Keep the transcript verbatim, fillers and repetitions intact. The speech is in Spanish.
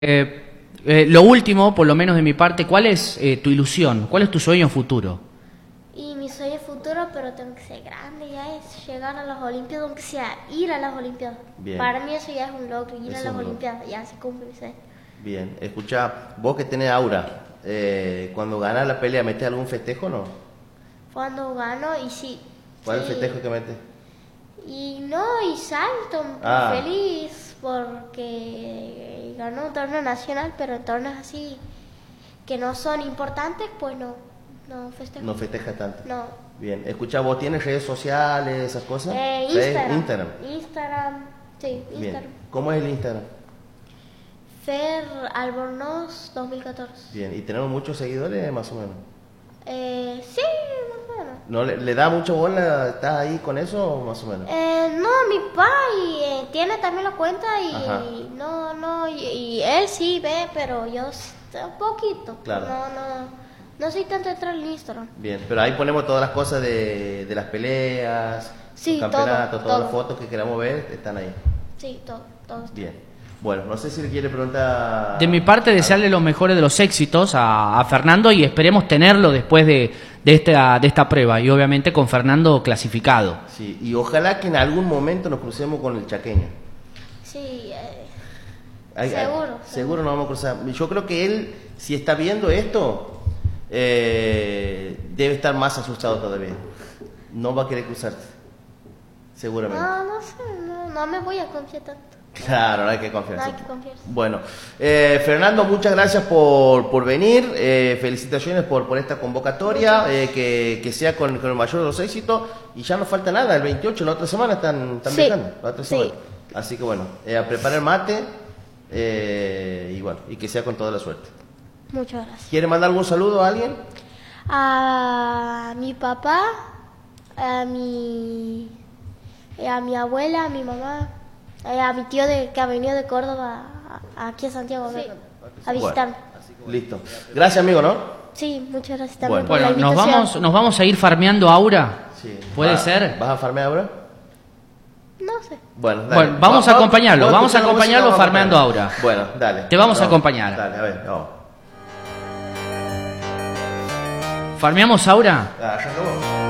Eh, eh, lo último, por lo menos de mi parte, ¿cuál es eh, tu ilusión? ¿Cuál es tu sueño futuro? Y mi sueño futuro, pero tengo que ser grande, ya es llegar a las Olimpiadas, aunque sea ir a las Olimpiadas. Bien. Para mí eso ya es un logro, ir Es a las un logro. Olimpiadas, ya se cumple mi sueño. Bien, escucha, vos que tenés aura, eh, cuando ganás la pelea, ¿metés algún festejo o no? Cuando gano y sí. ¿Cuál es sí. el festejo que metes? Y no, y salto, Ah. feliz porque ganó un torneo nacional, pero en torneos así que no son importantes, pues no, no festejo. No festeja tanto. No. Bien, escucha, ¿vos tienes redes sociales, esas cosas? Eh, ¿Redes? Instagram. Instagram. Instagram, sí, Bien, Instagram. ¿cómo es el Instagram? Fer Albornoz dos mil catorce. Bien, ¿y tenemos muchos seguidores más o menos? Eh, sí, más o menos. ¿No le, le da mucha bola? ¿Estás ahí con eso o más o menos? Eh, no, mi pai eh, tiene también la cuenta y Ajá. no, no, y, y él sí ve, pero yo s- un poquito. Claro. No, no, no soy tanto entrar en Instagram. Bien, pero ahí ponemos todas las cosas de, de las peleas, Sí, los todo, campeonatos, todas todo. las fotos que queramos ver están ahí. Sí, todo, todo. Bien. Bueno, no sé si le quiere preguntar... De mi parte, desearle los mejores de los éxitos a, a Fernando y esperemos tenerlo después de, de, esta, de esta prueba y obviamente con Fernando clasificado. Sí, y ojalá que en algún momento nos crucemos con el chaqueño. Sí, eh, Ay, ay, Seguro, seguro nos vamos a cruzar. Yo creo que él, si está viendo esto, eh, debe estar más asustado todavía. No va a querer cruzarse, seguramente. no, no sé, no, no me voy a confiar tanto. Claro, no hay que confiar. No hay que confiar. Bueno, eh, Fernando, muchas gracias por, por venir, eh, felicitaciones por, por esta convocatoria, eh, que, que sea con, con el mayor de los éxitos, y ya no falta nada, el veintiocho, la otra semana están, están Sí, viajando, la otra sí. semana. Así que bueno, eh, a preparar mate, eh, y bueno, y que sea con toda la suerte. Muchas gracias. ¿Quiere mandar algún saludo a alguien? A mi papá, a mi, a mi abuela, a mi mamá, eh, a mi tío de, que ha venido de Córdoba a- aquí a Santiago a ver- a visitarme. Bueno, listo. Gracias, amigo, ¿no? Sí, muchas gracias también Bueno. por la Bueno, nos invitación. vamos, nos vamos a ir farmeando Aura. Sí. ¿Puede ¿Va- ser? ¿Vas a farmear ahora? No sé. Bueno, dale. Bueno, vamos a Va- va- acompañarlo, vamos vamos a escuchar la música, acompañarlo vamos a farmeando acompañarlo. Aura. Bueno, dale. Te vamos a Vamos. acompañar. Dale, a ver, vamos. ¿Farmeamos Aura? Ah, ya acabó.